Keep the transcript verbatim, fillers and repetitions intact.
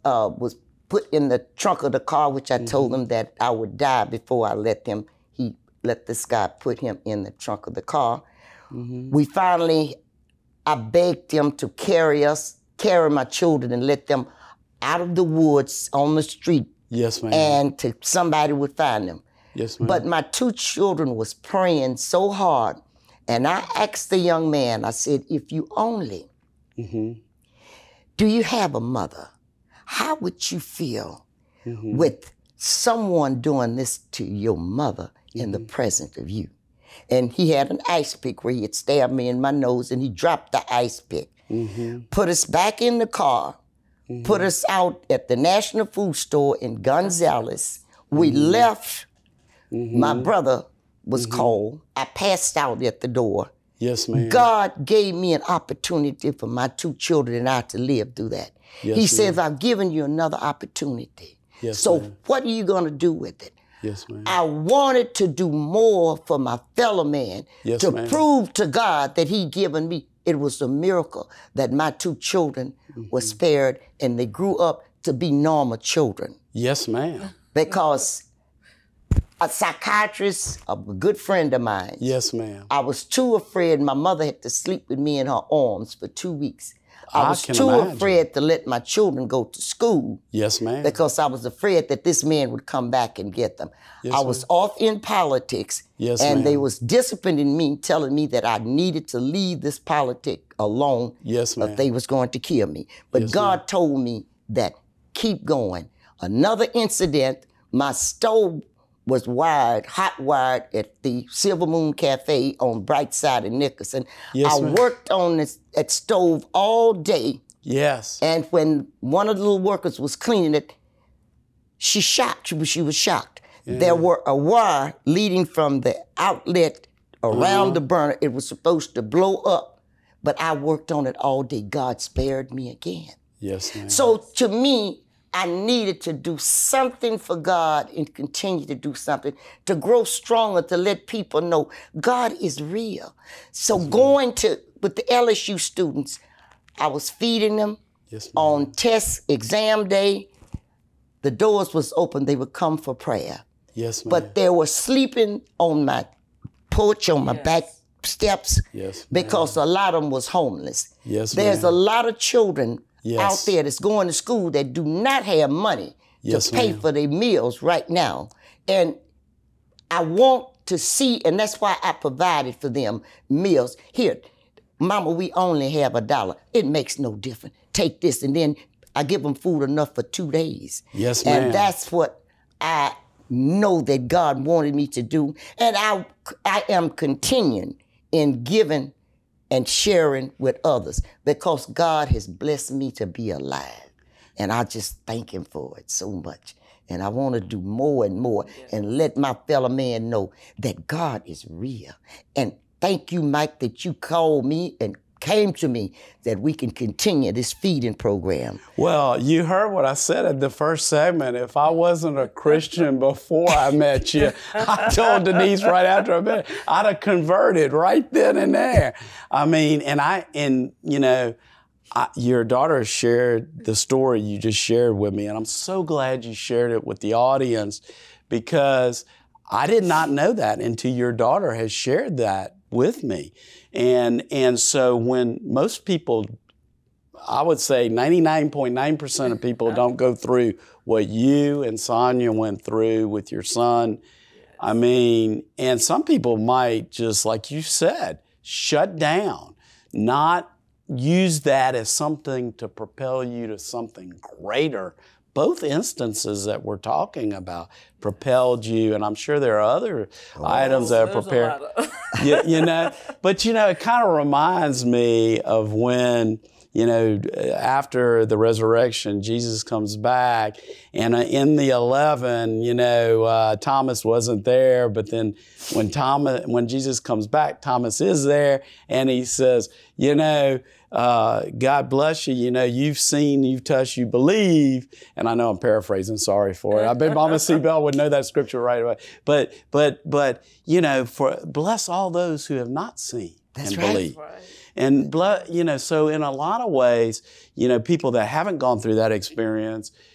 uh, was put in the trunk of the car, which I Mm-hmm. told him that I would die before I let them, he let this guy put him in the trunk of the car. Mm-hmm. We finally, I begged him to carry us, carry my children and let them out of the woods on the street. Yes, ma'am. And to somebody would find them. Yes, ma'am. But my two children was praying so hard. And I asked the young man, I said, if you only, mm-hmm. do you have a mother? How would you feel mm-hmm. with someone doing this to your mother in mm-hmm. the presence of you? And he had an ice pick where he had stabbed me in my nose, and he dropped the ice pick, mm-hmm. put us back in the car, mm-hmm. put us out at the National Food Store in Gonzales. We mm-hmm. left. Mm-hmm. My brother was mm-hmm. cold. I passed out at the door. Yes, ma'am. God gave me an opportunity for my two children and I to live through that. Yes, he ma'am. says, I've given you another opportunity. Yes, so ma'am. What are you going to do with it? Yes, ma'am. I wanted to do more for my fellow man yes, to ma'am. prove to God that he given me. It was a miracle that my two children mm-hmm. were spared and they grew up to be normal children. Yes, ma'am. Because a psychiatrist, a good friend of mine. Yes, ma'am. I was too afraid. My mother had to sleep with me in her arms for two weeks. I, I was can too imagine. afraid to let my children go to school. Yes, ma'am. Because I was afraid that this man would come back and get them. Yes, I was ma'am. off in politics. Yes, and ma'am. they was disciplining me, telling me that I needed to leave this politic alone. Yes, ma'am. Or they was going to kill me. But yes, God ma'am. told me that keep going. Another incident, my stove was wired, hot wired at the Silver Moon Cafe on Brightside in Nickerson. Yes, I ma'am. worked on this that stove all day. Yes. And when one of the little workers was cleaning it, she shocked. She was, she was shocked. Yeah. There were a wire leading from the outlet around uh-huh. the burner. It was supposed to blow up, but I worked on it all day. God spared me again. Yes, ma'am. So to me, I needed to do something for God and continue to do something, to grow stronger, to let people know God is real. So yes, going to, with the L S U students, I was feeding them yes, on test exam day. The doors was open. They would come for prayer. Yes, ma'am. But they were sleeping on my porch, on my yes. back steps, yes, because a lot of them was homeless. Yes, There's ma'am. a lot of children yes. out there that's going to school that do not have money yes, to pay ma'am. for their meals right now. And I want to see, and that's why I provided for them meals. Here, Mama, we only have a dollar. It makes no difference. Take this, and then I give them food enough for two days. Yes, ma'am. And that's what I know that God wanted me to do. And I, I am continuing in giving and sharing with others because God has blessed me to be alive. And I just thank him for it so much. And I want to do more and more yes. and let my fellow man know that God is real. And thank you, Mike, that you called me and came to me that we can continue this feeding program. Well, you heard what I said at the first segment. If I wasn't a Christian before I met you, I told Denise right after I met her, I'd have converted right then and there. I mean, and I, and you know, I, your daughter shared the story you just shared with me, and I'm so glad you shared it with the audience because I did not know that until your daughter has shared that with me. And, and so when most people, I would say ninety-nine point nine percent of people don't go through what you and Sonia went through with your son. I mean, and some people might just, like you said, shut down, not use that as something to propel you to something greater. Both instances that we're talking about propelled you, and I'm sure there are other oh, items that are prepared. you, you know, but you know, it kind of reminds me of when, you know, after the resurrection, Jesus comes back, and uh, in the eleven, you know, uh, Thomas wasn't there, but then when Thomas, when Jesus comes back, Thomas is there, and he says, you know, uh, God bless you. You know, you've seen, you've touched, you believe. And I know I'm paraphrasing. Sorry for it. I bet Mama C. Bell would know that scripture right away. But, but, but, you know, for bless all those who have not seen. That's and right. believe. Right. And blood, you know, so in a lot of ways, you know, people that haven't gone through that experience,